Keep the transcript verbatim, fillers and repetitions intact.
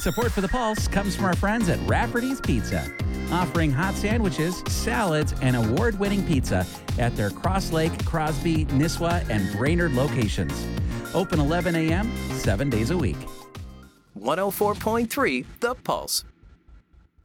Support for The Pulse comes from our friends at Rafferty's Pizza, offering hot sandwiches, salads, and award-winning pizza at their Cross Lake, Crosby, Nisswa, and Brainerd locations. Open eleven a.m., seven days a week. one oh four point three The Pulse.